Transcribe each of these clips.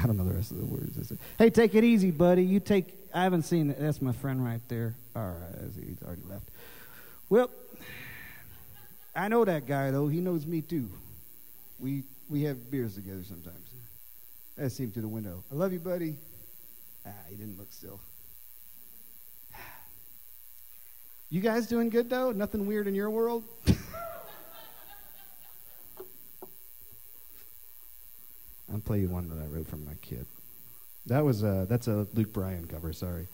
I don't know the rest of the words. Hey, take it easy, buddy. I haven't seen it. That's my friend right there. All right, he's already left. Well, I know that guy, though. He knows me, too. We have beers together sometimes. I see him through the window. I love you, buddy. He didn't look still. You guys doing good, though? Nothing weird in your world? I'll play you one that I wrote from my kid. That's a Luke Bryan cover, sorry.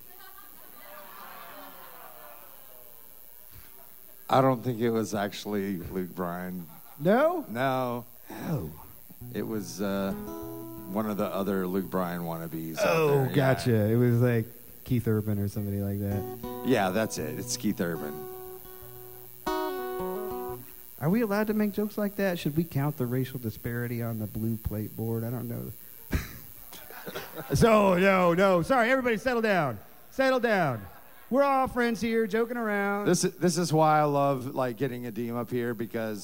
I don't think it was actually Luke Bryan. No? No. Oh. It was one of the other Luke Bryan wannabes. Oh, out there. gotcha. Yeah. It was like Keith Urban or somebody like that. Yeah, that's it. It's Keith Urban. Are we allowed to make jokes like that? Should we count the racial disparity on the blue plate board? I don't know. No. Sorry, everybody settle down. Settle down. We're all friends here, joking around. This is why I love getting Adim up here, because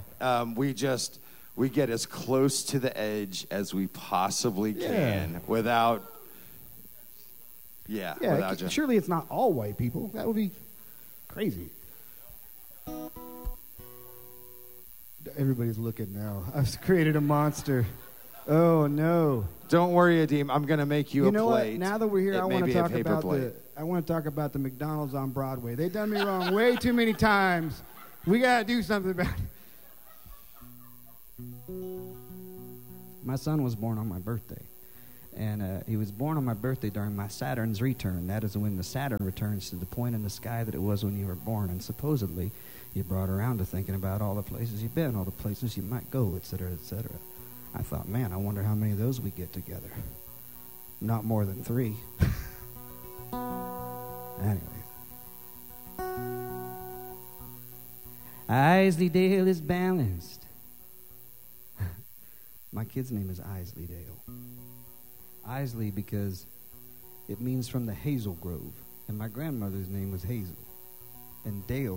we get as close to the edge as we possibly can without just... Surely it's not all white people. That would be crazy. Everybody's looking now. I've created a monster. Oh no! Don't worry, Adim. I'm gonna make you a plate. What? Now that we're here, I want to talk about the McDonald's on Broadway. They've done me wrong way too many times. We gotta do something about it. My son was born on my birthday, and he was born on my birthday during my Saturn's return. That is when the Saturn returns to the point in the sky that it was when you were born, and supposedly you brought around to thinking about all the places you've been, all the places you might go, etc., etc. I thought, man, I wonder how many of those we get together. Not more than 3. Anyway. Isleydale is balanced. My kid's name is Isleydale. Isley because it means from the hazel grove. And my grandmother's name was Hazel. And Dale